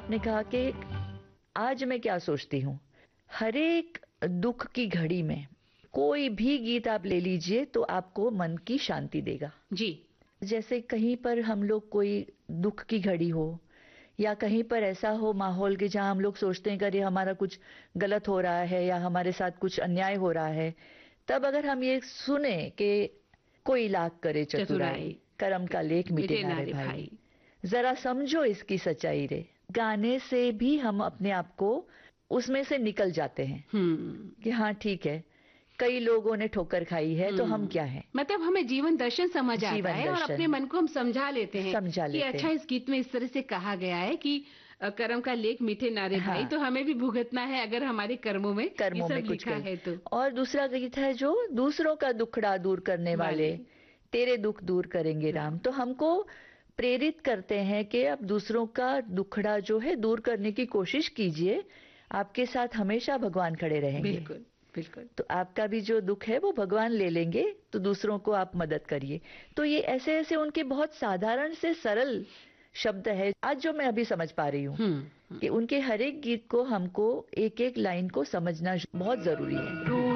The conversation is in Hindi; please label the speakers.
Speaker 1: आपने कहा कि आज मैं क्या सोचती हूँ। हर एक दुख की घड़ी में कोई भी गीत आप ले लीजिए तो आपको मन की शांति देगा।
Speaker 2: जी।
Speaker 1: जैसे कहीं पर हम लोग कोई दुख की घड़ी हो या कहीं पर ऐसा हो माहौल के जहां हम लोग सोचते हैं कि अरे हमारा कुछ गलत हो रहा है या हमारे साथ कुछ अन्याय हो रहा है, तब अगर हम ये सुने कि कोई लाख करे चतुराई,
Speaker 2: चतुराई
Speaker 1: करम का लेख मिटे
Speaker 2: मिटे
Speaker 1: ना
Speaker 2: ना
Speaker 1: रे
Speaker 2: रे
Speaker 1: भाई,
Speaker 2: भाई।
Speaker 1: जरा समझो इसकी सच्चाई रे। गाने से भी हम अपने आप को उसमें से निकल जाते हैं कि हाँ ठीक है, कई लोगों ने ठोकर खाई है तो हम क्या हैं।
Speaker 2: मतलब हमें जीवन दर्शन समझ आता
Speaker 1: जीवन
Speaker 2: है और अपने
Speaker 1: दर्शन
Speaker 2: मन को हम समझा लेते हैं
Speaker 1: समझा
Speaker 2: कि
Speaker 1: लेते
Speaker 2: अच्छा
Speaker 1: हैं।
Speaker 2: इस गीत में इस तरह से कहा गया है कि कर्म का लेख मीठे नारे भाई,
Speaker 1: हाँ,
Speaker 2: तो हमें भी भुगतना है अगर हमारे कर्मों में ये
Speaker 1: कर्मों
Speaker 2: सब
Speaker 1: में कुछ
Speaker 2: लिखा
Speaker 1: गलत।
Speaker 2: है तो।
Speaker 1: और दूसरा गीत है जो दूसरों का दुखड़ा दूर करने वाले,
Speaker 2: वाले
Speaker 1: तेरे दुख दूर करेंगे राम।
Speaker 2: राम।
Speaker 1: तो हमको प्रेरित करते हैं कि अब दूसरों का दुखड़ा जो है दूर करने की कोशिश कीजिए, आपके साथ हमेशा भगवान खड़े रहेंगे।
Speaker 2: बिल्कुल बिल्कुल।
Speaker 1: तो आपका भी जो दुख है वो भगवान ले लेंगे, तो दूसरों को आप मदद करिए। तो ये ऐसे ऐसे उनके बहुत साधारण से सरल शब्द है आज जो मैं अभी समझ पा रही हूँ कि उनके हर एक गीत को हमको एक एक लाइन को समझना बहुत जरूरी है।